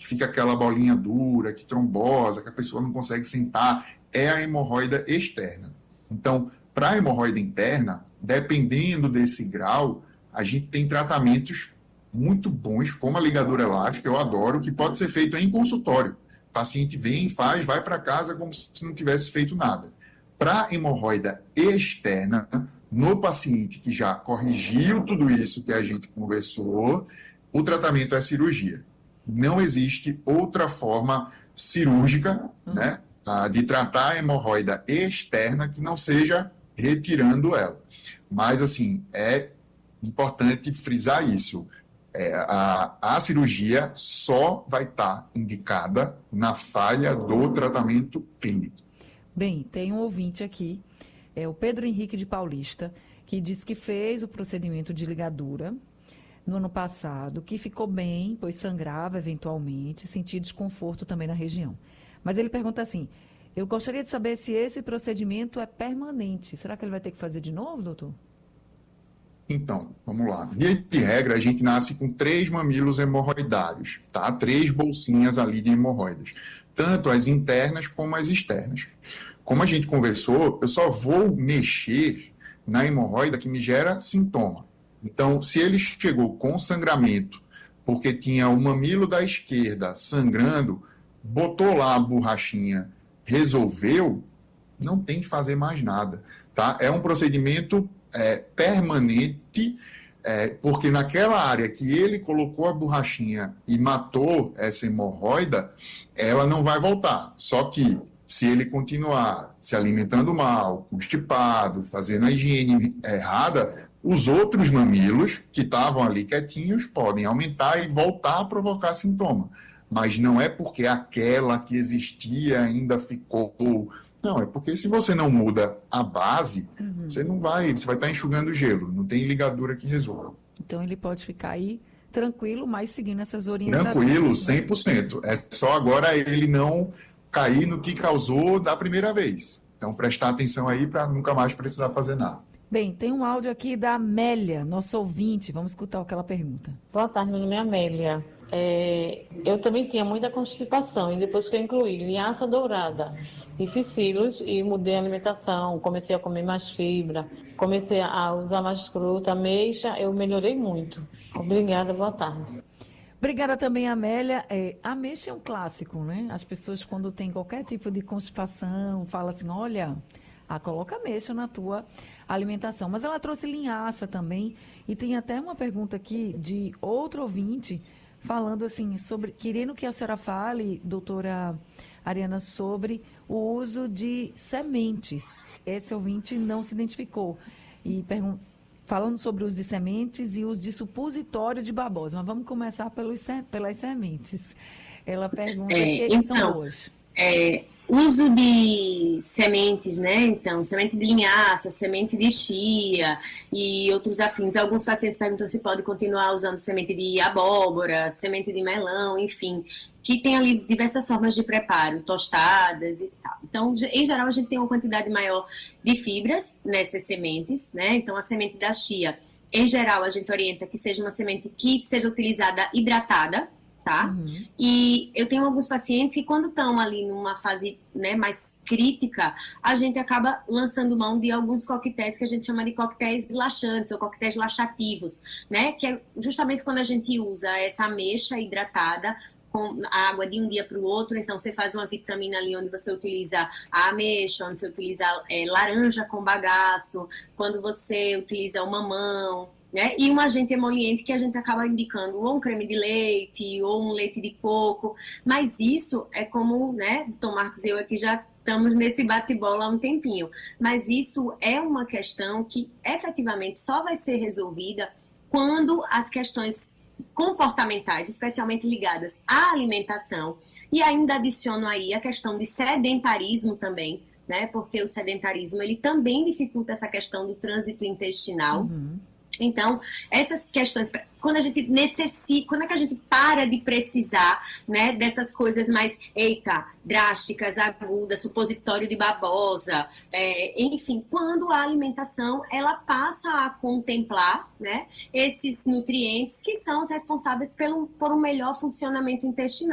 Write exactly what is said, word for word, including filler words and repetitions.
que fica aquela bolinha dura, que trombosa, que a pessoa não consegue sentar, é a hemorroida externa. Então, para a hemorroida interna, dependendo desse grau, a gente tem tratamentos muito bons, como a ligadura elástica, eu adoro, que pode ser feito em consultório. O paciente vem, faz, vai para casa como se não tivesse feito nada. Para hemorroida externa, no paciente que já corrigiu tudo isso que a gente conversou, o tratamento é cirurgia. Não existe outra forma cirúrgica, uhum. né, de tratar a hemorroida externa que não seja retirando ela. Mas, assim, é importante frisar isso. É, a, a cirurgia só vai estar indicada na falha do tratamento clínico. Bem, tem um ouvinte aqui, é o Pedro Henrique de Paulista, que diz que fez o procedimento de ligadura no ano passado, que ficou bem, pois sangrava eventualmente, sentia desconforto também na região. Mas ele pergunta assim, eu gostaria de saber se esse procedimento é permanente. Será que ele vai ter que fazer de novo, doutor? Então, vamos lá. Via de regra, a gente nasce com três mamilos hemorroidários, tá? Três bolsinhas ali de hemorroidas, tanto as internas como as externas. Como a gente conversou, eu só vou mexer na hemorroida que me gera sintoma. Então, se ele chegou com sangramento, porque tinha o mamilo da esquerda sangrando, botou lá a borrachinha, resolveu, não tem que fazer mais nada, tá? É um procedimento é, permanente, é, porque naquela área que ele colocou a borrachinha e matou essa hemorroida, ela não vai voltar. Só que se ele continuar se alimentando mal, constipado, fazendo a higiene errada, os outros mamilos que estavam ali quietinhos podem aumentar e voltar a provocar sintoma. Mas não é porque aquela que existia ainda ficou. Não, é porque se você não muda a base, uhum. você não vai, você vai estar enxugando gelo, não tem ligadura que resolva. Então ele pode ficar aí tranquilo, mas seguindo essas orientações. Tranquilo, cem por cento. É só agora ele não cair no que causou da primeira vez. Então prestar atenção aí para nunca mais precisar fazer nada. Bem, tem um áudio aqui da Amélia, nosso ouvinte. Vamos escutar o que ela pergunta. Boa tarde, meu nome é Amélia. É, eu também tinha muita constipação e depois que eu incluí linhaça dourada e ficilos e mudei a alimentação, comecei a comer mais fibra, comecei a usar mais fruta, ameixa, eu melhorei muito. Obrigada, boa tarde. Obrigada também, Amélia. É, a ameixa é um clássico, né? As pessoas, quando tem qualquer tipo de constipação, falam assim, olha, ah, coloca ameixa na tua alimentação. Mas ela trouxe linhaça também, e tem até uma pergunta aqui de outro ouvinte, falando assim, sobre, querendo que a senhora fale, doutora Ariana, sobre o uso de sementes. Esse ouvinte não se identificou. E pergun- falando sobre o uso de sementes e o uso de supositório de babosa. Mas vamos começar pelos, pelas sementes. Ela pergunta é, se eles então, são boas. É, uso de sementes, né? Então, semente de linhaça, semente de chia e outros afins. Alguns pacientes perguntam se pode continuar usando semente de abóbora, semente de melão, enfim, que tem ali diversas formas de preparo, tostadas e tal. Então, em geral, a gente tem uma quantidade maior de fibras nessas sementes, né? Então, a semente da chia, em geral, a gente orienta que seja uma semente que seja utilizada hidratada, tá? Uhum. E eu tenho alguns pacientes que quando estão ali numa fase, né, mais crítica, a gente acaba lançando mão de alguns coquetéis que a gente chama de coquetéis laxantes ou coquetéis laxativos, né? Que é justamente quando a gente usa essa ameixa hidratada com a água de um dia para o outro, então você faz uma vitamina ali onde você utiliza a ameixa, onde você utiliza é, laranja com bagaço, quando você utiliza o mamão, né? E um agente emoliente que a gente acaba indicando ou um creme de leite ou um leite de coco, mas isso é como, né, Tom Marcos e eu aqui já estamos nesse bate-bola há um tempinho, mas isso é uma questão que efetivamente só vai ser resolvida quando as questões comportamentais, especialmente ligadas à alimentação, e ainda adiciono aí a questão de sedentarismo também, né, porque o sedentarismo ele também dificulta essa questão do trânsito intestinal. Uhum. Então, essas questões, quando a gente necessita, quando é que a gente para de precisar, né, dessas coisas mais, eita, drásticas, agudas, supositório de babosa, é, enfim, quando a alimentação, ela passa a contemplar, né, esses nutrientes que são os responsáveis pelo, por um melhor funcionamento intestinal.